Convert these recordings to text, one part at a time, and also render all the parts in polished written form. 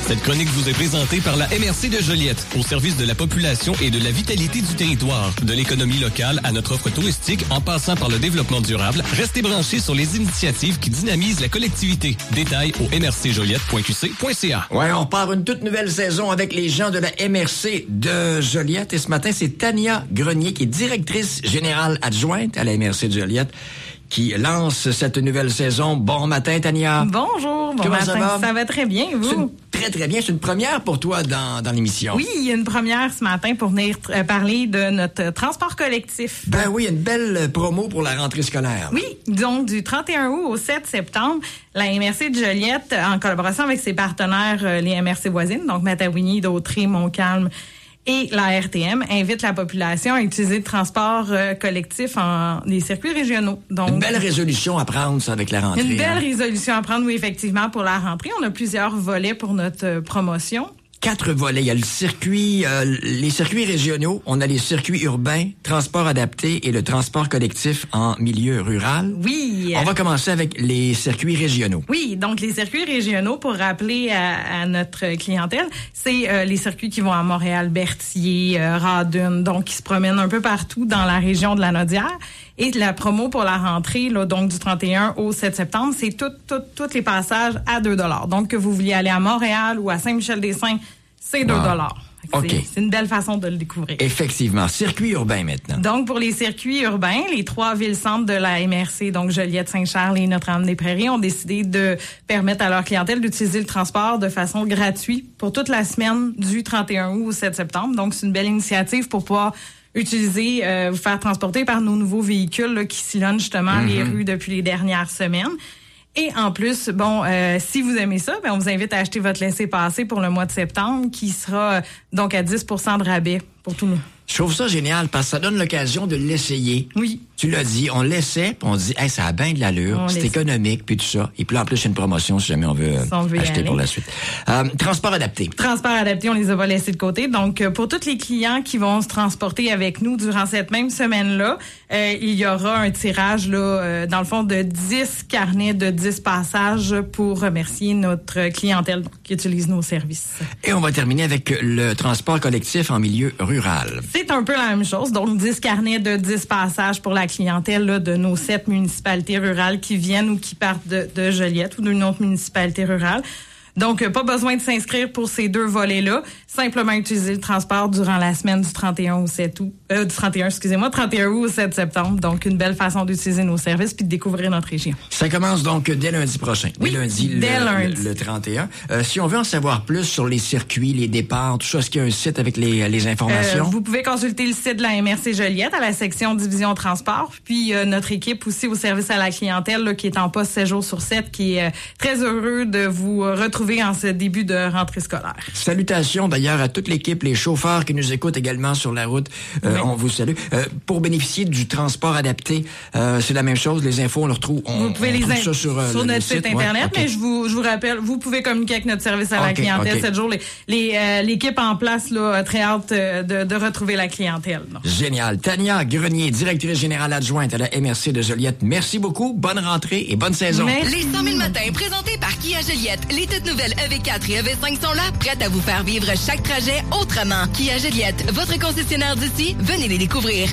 Cette chronique vous est présentée par la MRC de Joliette, au service de la population et de la vitalité du territoire. De l'économie locale à notre offre touristique, en passant par le développement durable, restez branchés sur les initiatives qui dynamisent la collectivité. Détails au mrcjoliette.qc.ca. Ouais, on part une toute nouvelle saison avec les gens de la MRC de Joliette. Et ce matin, c'est Tania Grenier, qui est directrice générale adjointe à la MRC de Joliette, qui lance cette nouvelle saison. Bon matin, Tania. Bonjour, bon Comment matin. Ça va très bien, vous? Très, très bien. C'est une première pour toi dans l'émission. Oui, il y a une première ce matin pour venir parler de notre transport collectif. Ben oui, une belle promo pour la rentrée scolaire. Oui, donc du 31 août au 7 septembre, la MRC de Joliette, en collaboration avec ses partenaires, les MRC voisines, donc Matawini, Dautrey, Montcalm, et la RTM invite la population à utiliser le transport collectif en des circuits régionaux. Donc, une belle résolution à prendre, ça, avec la rentrée. Une belle résolution à prendre, oui, effectivement, pour la rentrée. On a plusieurs volets pour notre promotion. 4 volets. Il y a le circuit, les circuits régionaux, on a les circuits urbains, transport adapté et le transport collectif en milieu rural. Oui. On va commencer avec les circuits régionaux. Oui, donc les circuits régionaux, pour rappeler à notre clientèle, c'est les circuits qui vont à Montréal, Berthier, Radune, donc qui se promènent un peu partout dans la région de la Naudière. Et la promo pour la rentrée, là, donc du 31 au 7 septembre, c'est tous les passages à 2 $. Donc, que vous vouliez aller à Montréal ou à Saint-Michel-des-Saints, c'est 2 $. Okay. C'est une belle façon de le découvrir. Effectivement. Circuit urbain maintenant. Donc, pour les circuits urbains, les 3 villes-centres de la MRC, donc Joliette, Saint-Charles et Notre-Dame-des-Prairies, ont décidé de permettre à leur clientèle d'utiliser le transport de façon gratuite pour toute la semaine du 31 août au 7 septembre. Donc, c'est une belle initiative pour pouvoir utiliser, vous faire transporter par nos nouveaux véhicules là, qui sillonnent justement les rues depuis les dernières semaines. Et en plus, bon, si vous aimez ça, ben on vous invite à acheter votre laissez-passer pour le mois de septembre, qui sera donc à 10% de rabais pour tout nous. Je trouve ça génial parce que ça donne l'occasion de l'essayer. Oui. Tu l'as dit, on l'essaie, puis on dit, hey, ça a bien de l'allure, c'est économique, puis tout ça. Et puis là, en plus, il y a une promotion si jamais on veut acheter pour la suite. Transport adapté. Transport adapté, on les a pas laissés de côté. Donc, pour tous les clients qui vont se transporter avec nous durant cette même semaine-là, il y aura un tirage, là, dans le fond, de 10 carnets de 10 passages pour remercier notre clientèle qui utilise nos services. Et on va terminer avec le transport collectif en milieu rural. C'est un peu la même chose. Donc, 10 carnets de 10 passages pour la clientèle là, de nos 7 municipalités rurales qui viennent ou qui partent de Joliette ou d'une autre municipalité rurale. Donc, pas besoin de s'inscrire pour ces 2 volets-là. Simplement utiliser le transport durant la semaine du 31 au 7 août. 31 août au 7 septembre. Donc, une belle façon d'utiliser nos services puis de découvrir notre région. Ça commence donc dès lundi prochain. Oui, dès lundi, le 31. Si on veut en savoir plus sur les circuits, les départs, tout ça, est-ce qu'il y a un site avec les informations? Vous pouvez consulter le site de la MRC Joliette à la section Division Transport. Puis, notre équipe aussi au service à la clientèle là, qui est en poste 7 jours sur 7, qui est très heureux de vous retrouver en ce début de rentrée scolaire. Salutations d'ailleurs à toute l'équipe, les chauffeurs qui nous écoutent également sur la route. Oui. On vous salue. Pour bénéficier du transport adapté, c'est la même chose. Les infos, on le retrouve. Vous pouvez les ça sur notre site Internet, okay. Mais je vous rappelle, vous pouvez communiquer avec notre service à la clientèle 7 jours. L'équipe en place là, a très hâte de retrouver la clientèle. Donc. Génial. Tania Grenier, directrice générale adjointe à la MRC de Joliette. Merci beaucoup. Bonne rentrée et bonne saison. Merci. Les 100 000 matins présentés par Kia Joliette. Les toutes nouvelles EV4 et EV5 sont là, prêtes à vous faire vivre chaque trajet autrement. Kia Joliette, votre concessionnaire d'ici, venez les découvrir.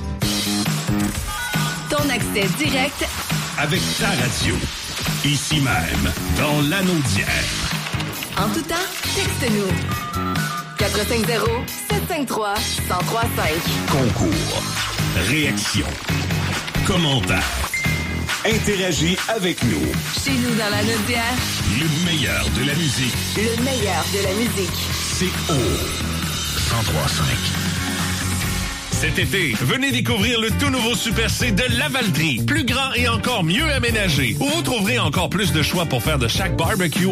Ton accès direct avec ta radio, ici même, dans l'Anaudière. En tout temps, texte-nous. 450-753-1035. Concours, réaction, commentaire. Interagis avec nous. Chez nous dans la Naudière. Le meilleur de la musique. Le meilleur de la musique. C'est au 103.5. Cet été, venez découvrir le tout nouveau Super C de Lavaltrie. Plus grand et encore mieux aménagé. Où vous trouverez encore plus de choix pour faire de chaque barbecue